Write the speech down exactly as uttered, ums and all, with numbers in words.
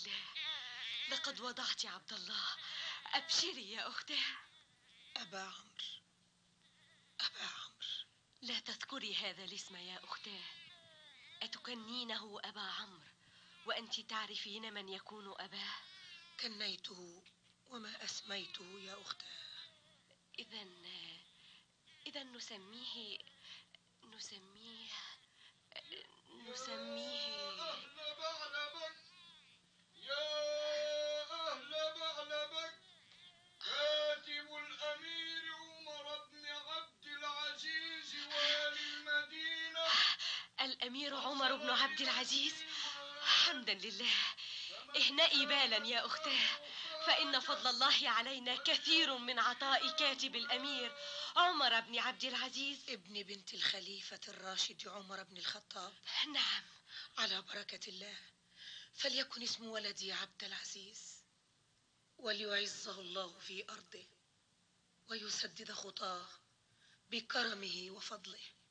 لله، لقد وضعت عبد الله. أبشري يا أختاه. أبا عمرو، أبا عمرو. لا تذكري هذا الاسم يا أختاه. أتكنينه أبا عمرو وأنت تعرفين من يكون أباه؟ كنيته وما أسميته يا أختاه. إذن إذن نسميه نسميه نسميه أهل بعلبك، يا أهل بعلبك، كاتب الأمير عمر بن عبد العزيز والي المدينة. الأمير عمر بن عبد العزيز، حمدا لله. اهنئي بالا يا أختاه، فإن فضل الله علينا كثير من عطاء كاتب الأمير عمر بن عبد العزيز ابن بنت الخليفة الراشد عمر بن الخطاب. نعم. على بركة الله، فليكن اسم ولدي عبد العزيز، وليعزه الله في أرضه ويسدد خطاه بكرمه وفضله.